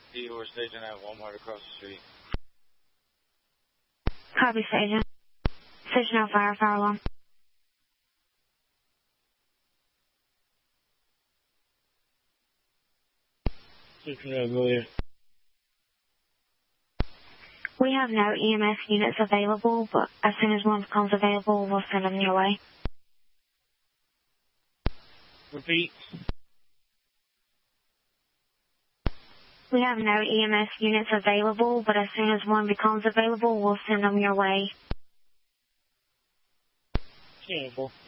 We're station at Walmart across the street. Copy, Station. Station out fire alarm. Station out, go ahead. We have no EMS units available, but as soon as one becomes available, we'll send them your way. Repeat. We have no EMS units available, but as soon as one becomes available, we'll send them your way. Beautiful.